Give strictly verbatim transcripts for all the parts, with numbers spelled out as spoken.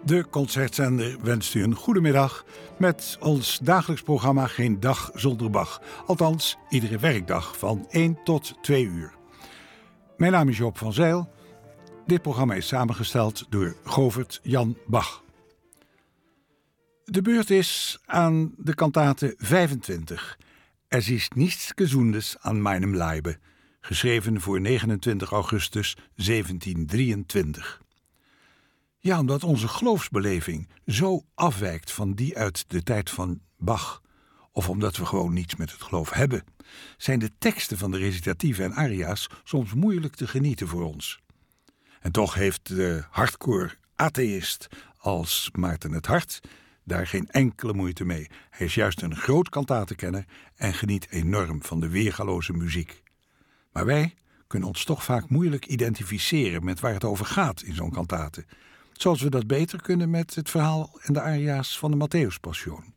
De Concertzender wenst u een goede middag met ons dagelijks programma Geen Dag Zonder Bach. Althans, iedere werkdag van één tot twee uur. Mijn naam is Joop van Zijl. Dit programma is samengesteld door Govert Jan Bach. De beurt is aan de kantate vijfentwintig. Es ist nichts Gesundes an meinem Leibe, geschreven voor negenentwintig augustus zeventiendrieëntwintig. Ja, omdat onze geloofsbeleving zo afwijkt van die uit de tijd van Bach, of omdat we gewoon niets met het geloof hebben, zijn de teksten van de recitatieve en aria's soms moeilijk te genieten voor ons. En toch heeft de hardcore atheïst als Maarten het Hart daar geen enkele moeite mee. Hij is juist een groot kantatenkenner en geniet enorm van de weergaloze muziek. Maar wij kunnen ons toch vaak moeilijk identificeren met waar het over gaat in zo'n kantate, zoals we dat beter kunnen met het verhaal en de aria's van de Matthäuspassion.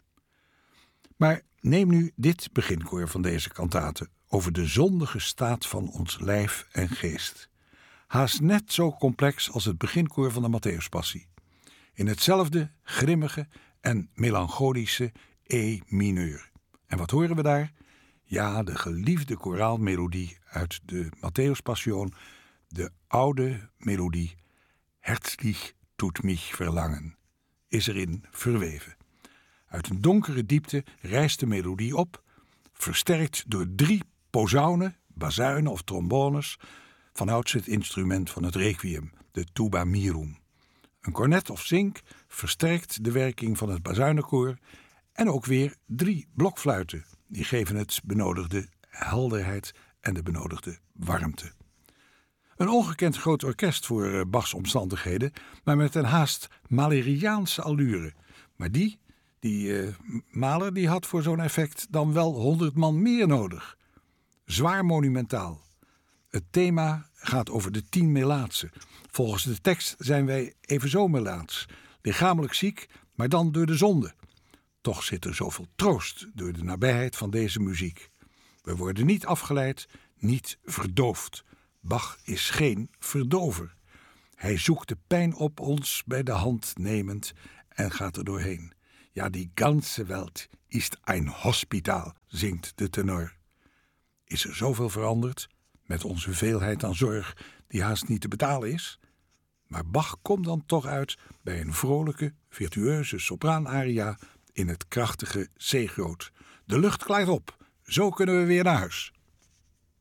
Maar neem nu dit beginkoor van deze kantate over de zondige staat van ons lijf en geest. Haast net zo complex als het beginkoor van de Matthäuspassie. In hetzelfde grimmige en melancholische E mineur. En wat horen we daar? Ja, de geliefde koraalmelodie uit de Matthäuspassion, de oude melodie Herzlich tut mich verlangen, is erin verweven. Uit een donkere diepte rijst de melodie op, versterkt door drie posaunen, bazuinen of trombones, vanouds het instrument van het requiem, de tuba mirum. Een cornet of zink versterkt de werking van het bazuinenkoor en ook weer drie blokfluiten, die geven het benodigde helderheid en de benodigde warmte. Een ongekend groot orkest voor Bachs omstandigheden, maar met een haast Mahleriaanse allure. Maar die, die uh, Mahler, die had voor zo'n effect dan wel honderd man meer nodig. Zwaar monumentaal. Het thema gaat over de tien melaatsen. Volgens de tekst zijn wij evenzo melaats, lichamelijk ziek, maar dan door de zonde. Toch zit er zoveel troost door de nabijheid van deze muziek. We worden niet afgeleid, niet verdoofd. Bach is geen verdover. Hij zoekt de pijn op ons bij de hand nemend en gaat er doorheen. Ja, die ganze Welt ist ein Hospital, zingt de tenor. Is er zoveel veranderd, met onze veelheid aan zorg die haast niet te betalen is? Maar Bach komt dan toch uit bij een vrolijke, virtueuze sopraanaria in het krachtige C-groot. De lucht klaart op, zo kunnen we weer naar huis.